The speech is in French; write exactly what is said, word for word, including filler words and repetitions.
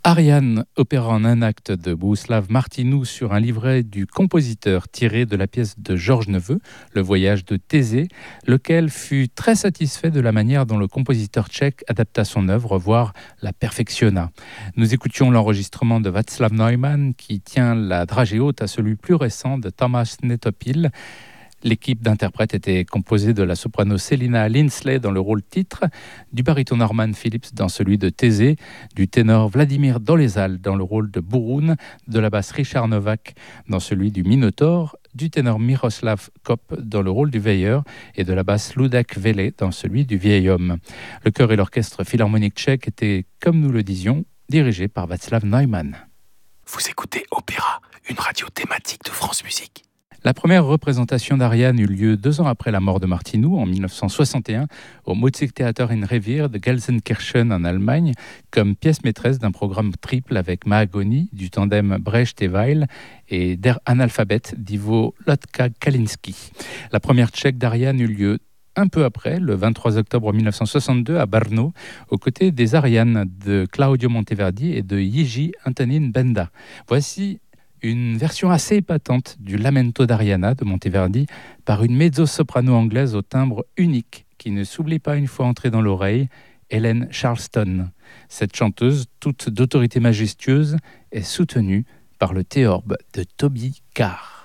Ariane, opéra en un acte de Bohuslav Martinou sur un livret du compositeur tiré de la pièce de Georges Neveu, Le voyage de Thésée, lequel fut très satisfait de la manière dont le compositeur tchèque adapta son œuvre, voire la perfectionna. Nous écoutions l'enregistrement de Václav Neumann qui tient la dragée haute à celui plus récent de Thomas Netopil. L'équipe d'interprètes était composée de la soprano Selina Linsley dans le rôle titre, du baryton Norman Phillips dans celui de Thésée, du ténor Vladimir Dolezal dans le rôle de Bouroun, de la basse Richard Novak dans celui du Minotaure, du ténor Miroslav Kopp dans le rôle du veilleur et de la basse Ludek Vele dans celui du vieil homme. Le chœur et l'orchestre philharmonique tchèque étaient, comme nous le disions, dirigés par Václav Neumann. Vous écoutez Opéra, une radio thématique de France Musique. La première représentation d'Ariane eut lieu deux ans après la mort de Martinou, en dix-neuf cent soixante et un, au Musiktheater in Revier de Gelsenkirchen en Allemagne, comme pièce maîtresse d'un programme triple avec Mahagoni, du tandem Brecht et Weil, et Der Analphabet d'Ivo Lotka-Kalinski. La première tchèque d'Ariane eut lieu un peu après, le vingt-trois octobre mille neuf cent soixante-deux, à Brno, aux côtés des Arianes de Claudio Monteverdi et de Jiří Antonín Benda. Voici une version assez épatante du Lamento d'Ariana de Monteverdi par une mezzo-soprano anglaise au timbre unique qui ne s'oublie pas une fois entrée dans l'oreille, Helen Charleston. Cette chanteuse, toute d'autorité majestueuse, est soutenue par le théorbe de Toby Carr.